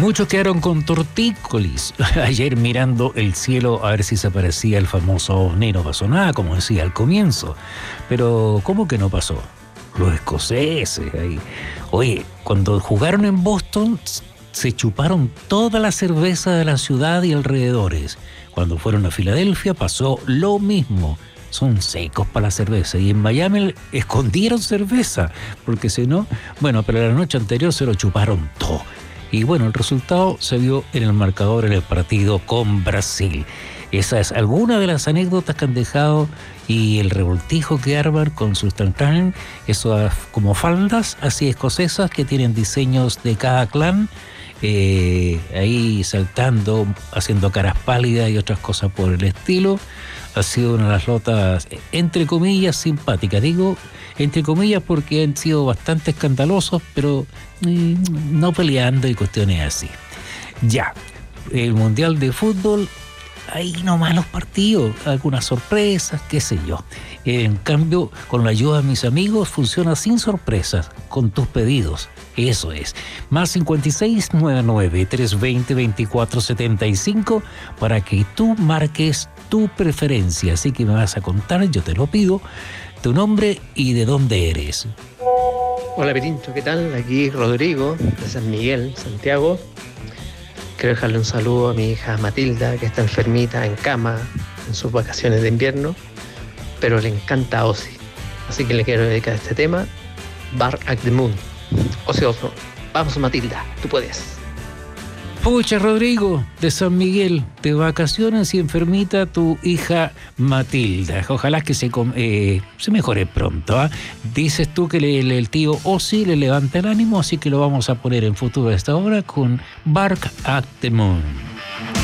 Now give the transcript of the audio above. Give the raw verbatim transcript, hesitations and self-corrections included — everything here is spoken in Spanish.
Muchos quedaron con tortícolis ayer mirando el cielo a ver si se aparecía el famoso ovni. No pasó nada, como decía al comienzo. Pero, ¿cómo que no pasó? Los escoceses ahí. Oye, cuando jugaron en Boston, se chuparon toda la cerveza de la ciudad y alrededores. Cuando fueron a Filadelfia pasó lo mismo. Son secos para la cerveza. Y en Miami escondieron cerveza, porque si no, bueno, pero la noche anterior se lo chuparon todo. Y bueno, el resultado se vio en el marcador en el partido con Brasil. Esa es alguna de las anécdotas que han dejado y el revoltijo que arman con sus tantanes, esas como faldas así escocesas que tienen diseños de cada clan, eh, ahí saltando, haciendo caras pálidas y otras cosas por el estilo. Ha sido una de las notas, entre comillas, simpáticas. Digo, entre comillas, porque han sido bastante escandalosos, pero eh, no peleando y cuestiones así. Ya, el Mundial de Fútbol, hay nomás los partidos, algunas sorpresas, qué sé yo. En cambio, con la ayuda de mis amigos, funciona sin sorpresas, con tus pedidos. Eso es. Más cincuenta y seis, noventa y nueve, trescientos veinte, veinticuatro setenta y cinco para que tú marques tu preferencia. Así que me vas a contar, yo te lo pido, tu nombre y de dónde eres. Hola Pirincho, ¿qué tal? Aquí Rodrigo, de San Miguel, Santiago. Quiero dejarle un saludo a mi hija Matilda, que está enfermita en cama en sus vacaciones de invierno, pero le encanta Ozzy. Así que le quiero dedicar este tema, Bark at the Moon. Ozzy Osbourne. Vamos Matilda, tú puedes. Pucha, Rodrigo, de San Miguel, de vacaciones y enfermita tu hija Matilda. Ojalá que se, eh, se mejore pronto. ¿eh? Dices tú que le, le, el tío Ozzy le levanta el ánimo, así que lo vamos a poner en futuro a esta hora con Bark at the Moon.